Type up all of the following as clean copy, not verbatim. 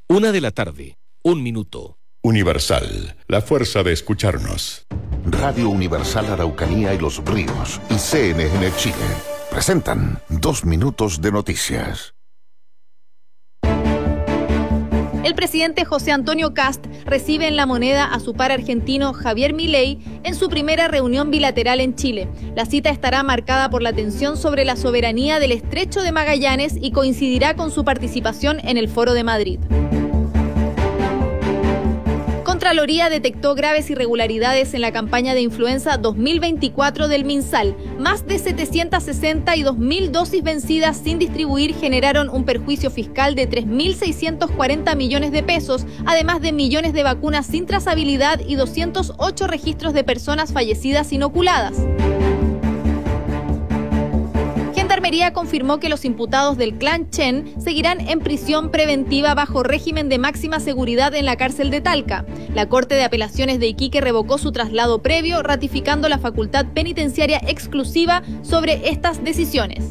1:00 PM. Universal, la fuerza de escucharnos. Radio Universal Araucanía y Los Ríos y CNN Chile presentan 2 minutos de noticias. El presidente José Antonio Kast recibe en La Moneda a su par argentino Javier Milei en su primera reunión bilateral en Chile. La cita estará marcada por la tensión sobre la soberanía del Estrecho de Magallanes y coincidirá con su participación en el Foro de Madrid. Contraloría detectó graves irregularidades en la campaña de influenza 2024 del MinSal. Más de 762.000 dosis vencidas sin distribuir generaron un perjuicio fiscal de 3.640 millones de pesos, además de millones de vacunas sin trazabilidad y 208 registros de personas fallecidas inoculadas. Gendarmería confirmó que los imputados del clan Chen seguirán en prisión preventiva bajo régimen de máxima seguridad en la cárcel de Talca. La Corte de Apelaciones de Iquique revocó su traslado previo, ratificando la facultad penitenciaria exclusiva sobre estas decisiones.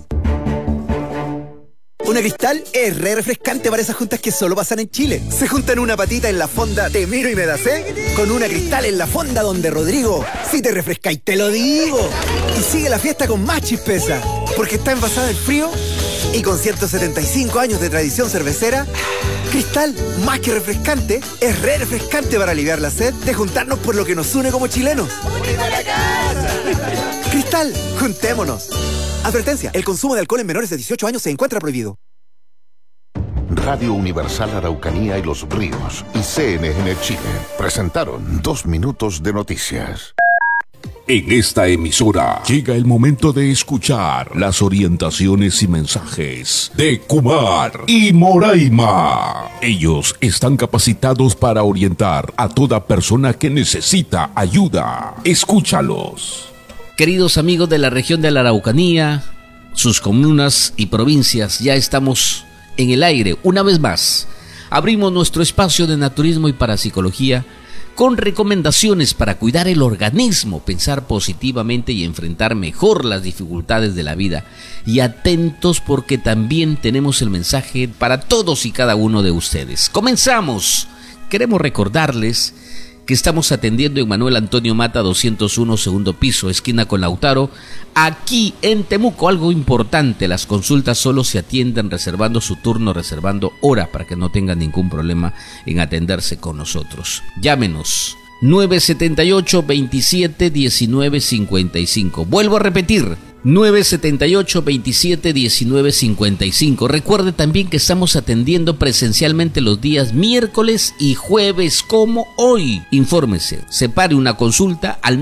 Una Cristal es re refrescante para esas juntas que solo pasan en Chile. Se juntan una patita en la fonda Te Miro y Me Da Sed con una Cristal en la fonda donde Rodrigo, si te refrescáis te lo digo. Y sigue la fiesta con más chispeza, porque está envasada en frío y con 175 años de tradición cervecera. Cristal, más que refrescante, es re refrescante para aliviar la sed de juntarnos por lo que nos une como chilenos. ¡Unida la casa! Cristal, juntémonos. Advertencia, el consumo de alcohol en menores de 18 años se encuentra prohibido. Radio Universal Araucanía y Los Ríos y CNN Chile presentaron 2 minutos de noticias. En esta emisora llega el momento de escuchar las orientaciones y mensajes de Kumar y Moraima. Ellos están capacitados para orientar a toda persona que necesita ayuda. Escúchalos. Queridos amigos de la región de la Araucanía, sus comunas y provincias, ya estamos en el aire una vez más. Abrimos nuestro espacio de naturismo y parapsicología con recomendaciones para cuidar el organismo, pensar positivamente y enfrentar mejor las dificultades de la vida. Y atentos porque también tenemos el mensaje para todos y cada uno de ustedes. ¡Comenzamos! Queremos recordarles que estamos atendiendo en Manuel Antonio Mata 201, segundo piso, esquina con Lautaro, aquí en Temuco. Algo importante, las consultas solo se atienden reservando su turno, reservando hora, para que no tengan ningún problema en atenderse con nosotros. Llámenos 978-27-19-55. Vuelvo a repetir, 978-27-19-55. Recuerde también que estamos atendiendo presencialmente los días miércoles y jueves como hoy. Infórmese, separe una consulta al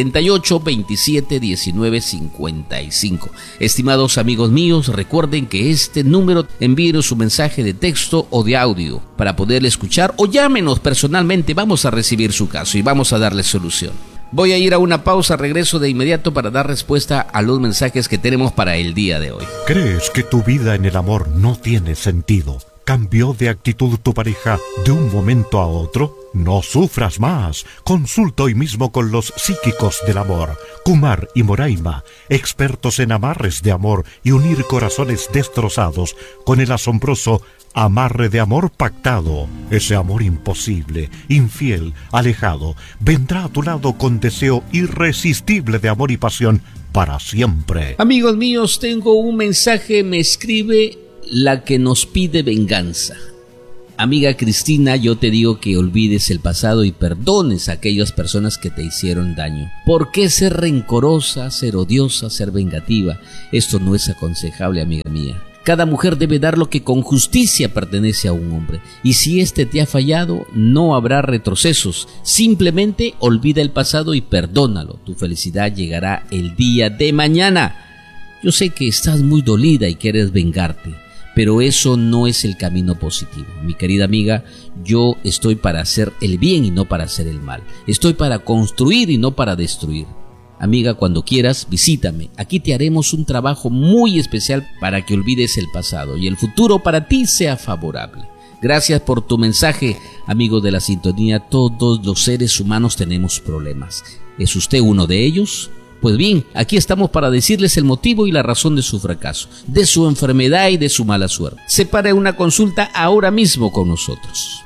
978-27-19-55. Estimados amigos míos, recuerden que este número, envíenos su mensaje de texto o de audio para poderle escuchar, o llámenos personalmente. Vamos a recibir su caso y vamos a darle solución. Voy a ir a una pausa, regreso de inmediato para dar respuesta a los mensajes que tenemos para el día de hoy. ¿Crees que tu vida en el amor no tiene sentido? ¿Cambió de actitud tu pareja de un momento a otro? No sufras más. Consulta hoy mismo con los psíquicos del amor, Kumar y Moraima, expertos en amarres de amor y unir corazones destrozados con el asombroso amarre de amor pactado. Ese amor imposible, infiel, alejado, vendrá a tu lado con deseo irresistible de amor y pasión para siempre. Amigos míos, tengo un mensaje, me escribe la que nos pide venganza. Amiga Cristina, yo te digo que olvides el pasado y perdones a aquellas personas que te hicieron daño. ¿Por qué ser rencorosa, ser odiosa, ser vengativa? Esto no es aconsejable, amiga mía. Cada mujer debe dar lo que con justicia pertenece a un hombre. Y si éste te ha fallado, no habrá retrocesos. Simplemente olvida el pasado y perdónalo. Tu felicidad llegará el día de mañana. Yo sé que estás muy dolida y quieres vengarte, pero eso no es el camino positivo. Mi querida amiga, yo estoy para hacer el bien y no para hacer el mal. Estoy para construir y no para destruir. Amiga, cuando quieras, visítame. Aquí te haremos un trabajo muy especial para que olvides el pasado y el futuro para ti sea favorable. Gracias por tu mensaje, amigo de la sintonía. Todos los seres humanos tenemos problemas. ¿Es usted uno de ellos? Pues bien, aquí estamos para decirles el motivo y la razón de su fracaso, de su enfermedad y de su mala suerte. Separe una consulta ahora mismo con nosotros.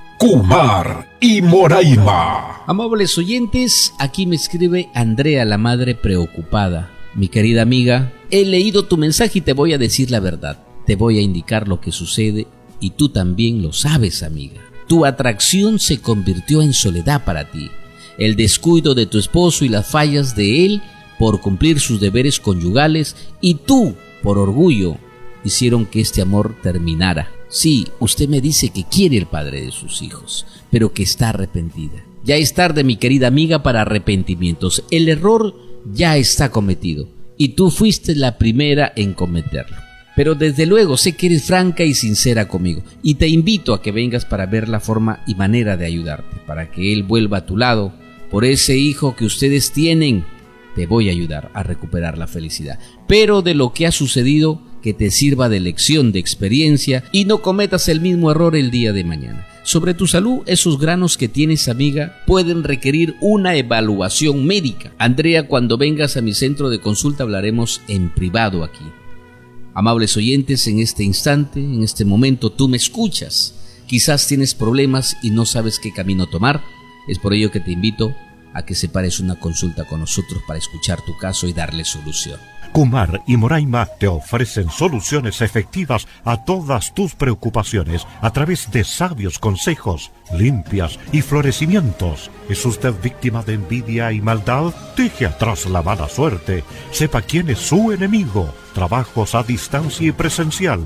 Kumar y Moraima. Amables oyentes, aquí me escribe Andrea, la madre preocupada. Mi querida amiga, he leído tu mensaje y te voy a decir la verdad. Te voy a indicar lo que sucede y tú también lo sabes, amiga. Tu atracción se convirtió en soledad para ti. El descuido de tu esposo y las fallas de él por cumplir sus deberes conyugales y tú, por orgullo, hicieron que este amor terminara. Sí, usted me dice que quiere el padre de sus hijos, pero que está arrepentida. Ya es tarde, mi querida amiga, para arrepentimientos. El error ya está cometido y tú fuiste la primera en cometerlo. Pero desde luego sé que eres franca y sincera conmigo y te invito a que vengas para ver la forma y manera de ayudarte, para que él vuelva a tu lado. Por ese hijo que ustedes tienen, te voy a ayudar a recuperar la felicidad. Pero de lo que ha sucedido, que te sirva de lección, de experiencia y no cometas el mismo error el día de mañana. Sobre tu salud, esos granos que tienes, amiga, pueden requerir una evaluación médica. Andrea, cuando vengas a mi centro de consulta hablaremos en privado aquí. Amables oyentes, en este instante, en este momento, tú me escuchas. Quizás tienes problemas y no sabes qué camino tomar. Es por ello que te invito a que separes una consulta con nosotros para escuchar tu caso y darle solución. Kumar y Moraima te ofrecen soluciones efectivas a todas tus preocupaciones a través de sabios consejos, limpias y florecimientos. ¿Es usted víctima de envidia y maldad? Deje atrás la mala suerte. Sepa quién es su enemigo. Trabajos a distancia y presencial,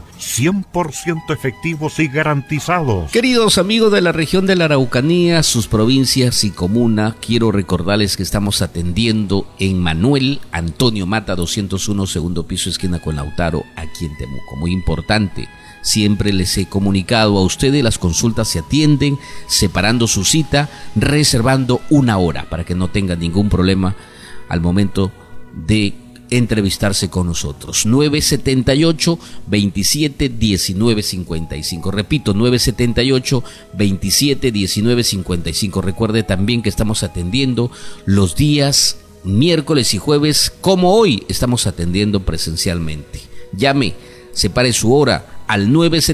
100% efectivos y garantizados. Queridos amigos de la región de la Araucanía, sus provincias y comuna, quiero recordarles que estamos atendiendo en Manuel Antonio Mata 201, segundo piso, esquina con Lautaro, aquí en Temuco. Muy importante, siempre les he comunicado a ustedes, las consultas se atienden separando su cita, reservando una hora para que no tengan ningún problema al momento de entrevistarse con nosotros. 978-27-1955. Repito, 978-27-1955. Recuerde también que estamos atendiendo los días miércoles y jueves, como hoy estamos atendiendo presencialmente. Llame, separe su hora al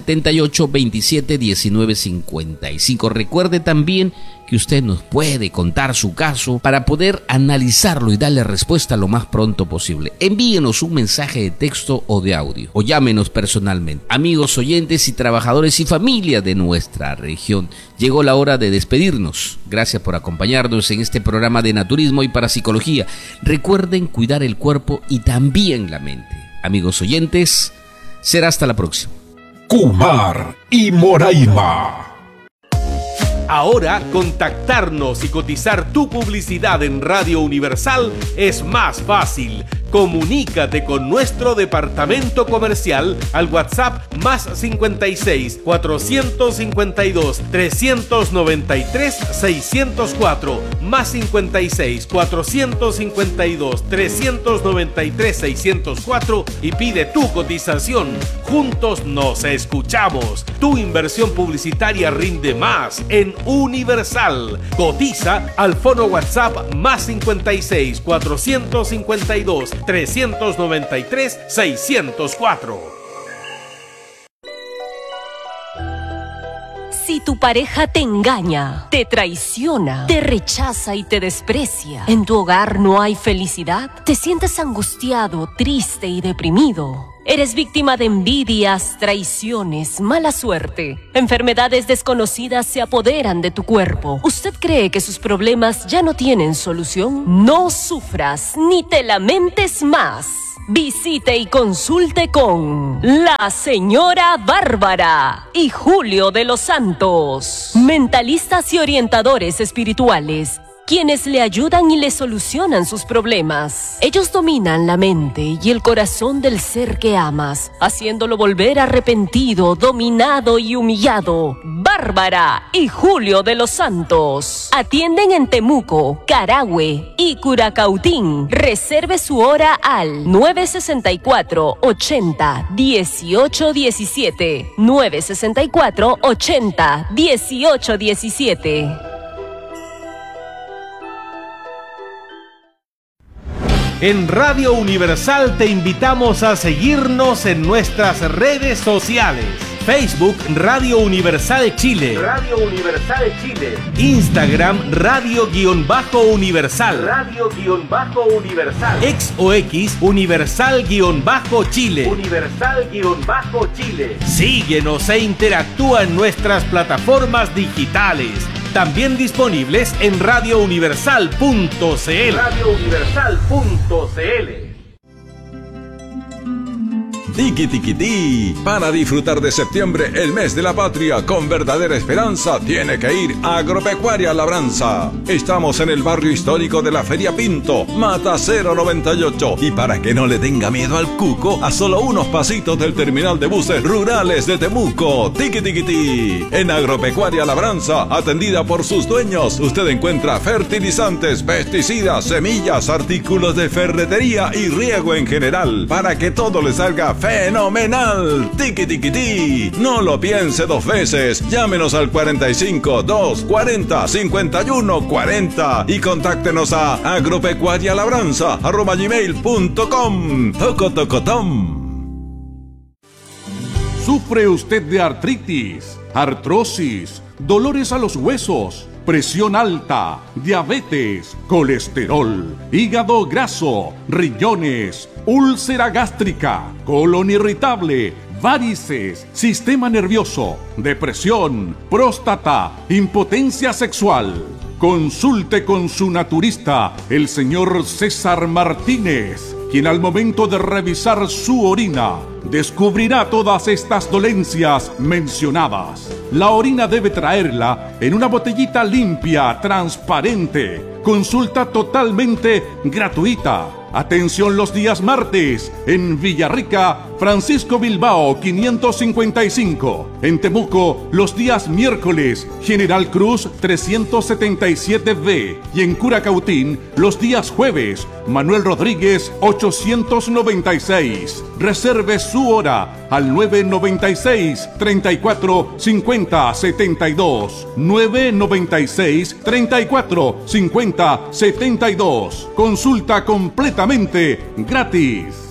978-27-1955. Recuerde también que usted nos puede contar su caso para poder analizarlo y darle respuesta lo más pronto posible. Envíenos un mensaje de texto o de audio o llámenos personalmente. Amigos oyentes y trabajadores y familia de nuestra región, llegó la hora de despedirnos. Gracias por acompañarnos en este programa de naturismo y parapsicología. Recuerden cuidar el cuerpo y también la mente. Amigos oyentes, será hasta la próxima. Kumar y Moraima. Ahora, contactarnos y cotizar tu publicidad en Radio Universal es más fácil. Comunícate con nuestro departamento comercial al WhatsApp más 56 452 393 604 más 56 452 393 604 y pide tu cotización. Juntos nos escuchamos. Tu inversión publicitaria rinde más en Universal. Cotiza al fono WhatsApp más 56 452 393 604. Si tu pareja te engaña, te traiciona, te rechaza y te desprecia, en tu hogar no hay felicidad, te sientes angustiado, triste y deprimido. Eres víctima de envidias, traiciones, mala suerte. Enfermedades desconocidas se apoderan de tu cuerpo. ¿Usted cree que sus problemas ya no tienen solución? No sufras ni te lamentes más. Visite y consulte con la señora Bárbara y Julio de los Santos, mentalistas y orientadores espirituales, quienes le ayudan y le solucionan sus problemas. Ellos dominan la mente y el corazón del ser que amas, haciéndolo volver arrepentido, dominado y humillado. Bárbara y Julio de los Santos atienden en Temuco, Carahue y Curacautín. Reserve su hora al 964-80-1817. 964-80-1817. En Radio Universal te invitamos a seguirnos en nuestras redes sociales. Facebook Radio Universal Chile. Radio Universal Chile. Instagram Radio-Universal. Radio-Universal. Ex o X Universal-Chile. Universal-Chile. Síguenos e interactúa en nuestras plataformas digitales. También disponibles en radiouniversal.cl. radiouniversal.cl. Tiki Tiki Ti. Para disfrutar de septiembre, el mes de la patria, con verdadera esperanza, tiene que ir a Agropecuaria Labranza. Estamos en el barrio histórico de la Feria Pinto, Mata 098. Y para que no le tenga miedo al cuco, a solo unos pasitos del terminal de buses rurales de Temuco. Tiki Tiki Ti. En Agropecuaria Labranza, atendida por sus dueños, usted encuentra fertilizantes, pesticidas, semillas, artículos de ferretería y riego en general, para que todo le salga fenomenal. Tiki Tiki Ti. No lo piense dos veces. Llámenos al 45 240 51 40 y contáctenos a agropecuarialabranza@gmail.com. Tocotocotom. ¿Sufre usted de artritis, artrosis, dolores a los huesos, presión alta, diabetes, colesterol, hígado graso, riñones, úlcera gástrica, colon irritable, varices, sistema nervioso, depresión, próstata, impotencia sexual? Consulte con su naturista, el señor César Martínez, quien al momento de revisar su orina descubrirá todas estas dolencias mencionadas. La orina debe traerla en una botellita limpia, transparente. Consulta totalmente gratuita. Atención los días martes en Villarrica, Francisco Bilbao 555. En Temuco los días miércoles, General Cruz 377B. Y en Curacautín los días jueves, Manuel Rodríguez 896. Reserve su hora al 996 34 50 72. 996 34 50 72. Consulta completamente gratis.